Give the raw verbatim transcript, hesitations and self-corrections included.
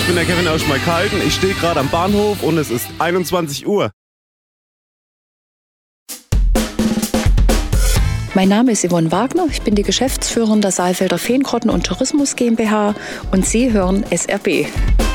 bin der Kevin aus Schmalkalden. Ich stehe gerade am Bahnhof und es ist einundzwanzig Uhr. Mein Name ist Yvonne Wagner, ich bin die Geschäftsführerin der Saalfelder Feengrotten und Tourismus GmbH und Sie hören S R B.